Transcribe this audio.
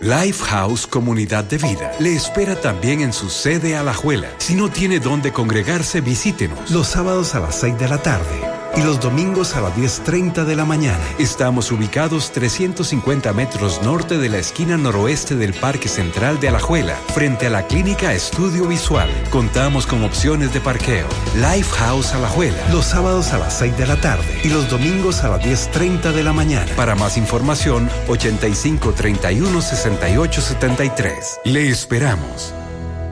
Lifehouse Comunidad de Vida le espera también en su sede Alajuela. Si no tiene dónde congregarse, visítenos. Los sábados a las 6 de la tarde y los domingos a las 10:30 de la mañana. Estamos ubicados 350 metros norte de la esquina noroeste del Parque Central de Alajuela, frente a la Clínica Estudio Visual. Contamos con opciones de parqueo. Lifehouse Alajuela. Los sábados a las 6 de la tarde y los domingos a las 10:30 de la mañana. Para más información, 85 31 68 73. Le esperamos.